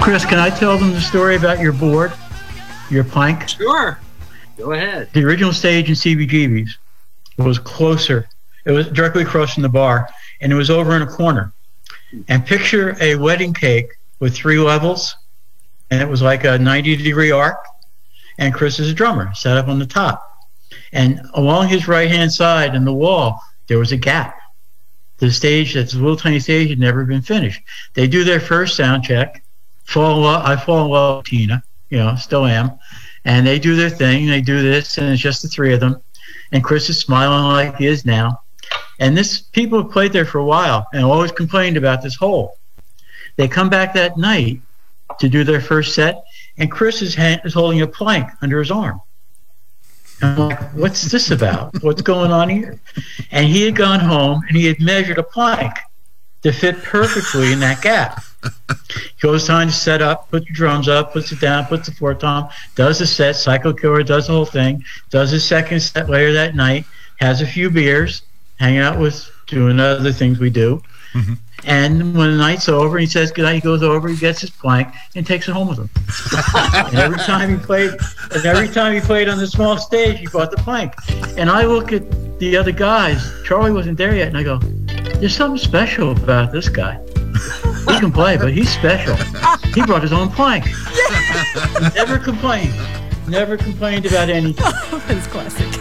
Chris, can I tell them the story about your board, your plank? Sure. Go ahead. The original stage in CBGB's was closer. It was directly across from the bar, and it was over in a corner. And picture a wedding cake with 3 levels, and it was like a 90-degree arc, and Chris is a drummer, sat up on the top. And along his right-hand side in the wall, there was a gap. The stage, that's a little tiny stage, had never been finished. They do their first sound check. I fall in love with Tina, still am. And they do their thing, they do this, and it's just the 3 of them. And Chris is smiling like he is now. And people have played there for a while and always complained about this hole. They come back that night to do their first set, and Chris is holding a plank under his arm. And I'm like, what's this about? What's going on here? And he had gone home and he had measured a plank to fit perfectly in that gap. He goes time to set up, put the drums up, puts it down, puts the 4-tom, does the set, Psycho Killer does the whole thing, does his second set later that night, has a few beers, hanging out doing other things we do. Mm-hmm. And when the night's over, he says goodnight, he goes over, he gets his plank, and takes it home with him. And every time he played on the small stage, he brought the plank. And I look at the other guys, Charlie wasn't there yet, and I go, there's something special about this guy. He can play, but he's special. He brought his own plank. He never complained about anything. That's classic.